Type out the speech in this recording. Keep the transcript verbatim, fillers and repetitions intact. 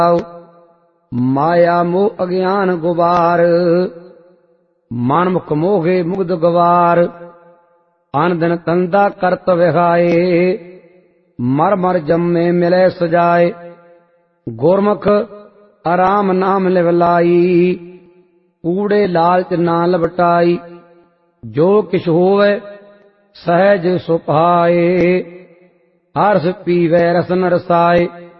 माया मोह अज्ञान गुबार, मन मुख मोहे मुग्ध गवार। अन दिन तंदा करत विहाए, मर मर जम्मे मिले सजाए। गुरमुख आराम नाम लिवलाई, कूड़े लालच ना लपटाई। जो किछ होवे सहज सुभाए, हर्ष पीवै रसन रसाए।